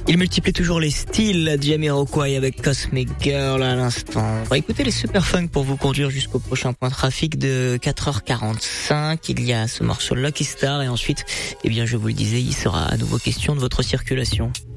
Il multiplie toujours les styles, Jamiroquai avec Cosmic Girl à l'instant. On va écouter les Super Funk pour vous conduire jusqu'au prochain point trafic de 4h45. Il y a ce morceau Lucky Star et ensuite, je vous le disais, il sera à nouveau question de votre circulation.